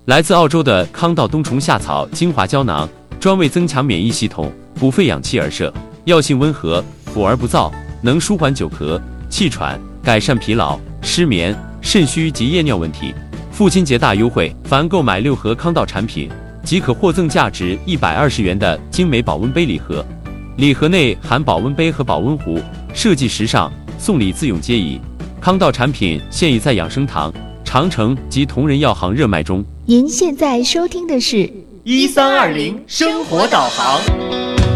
来自澳洲的康道冬虫夏草精华胶囊，专为增强免疫系统、补肺养气而设，药性温和，补而不燥，能舒缓久咳、气喘，改善疲劳、失眠、肾虚及夜尿问题。父亲节大优惠，凡购买6盒康道产品，即可获赠价值120元的精美保温杯礼盒。礼盒内含保温杯和保温壶，设计时尚，送礼自用皆宜。康道产品现已在养生堂、长城及同仁药行热卖中。 您现在收听的是 1320生活导航。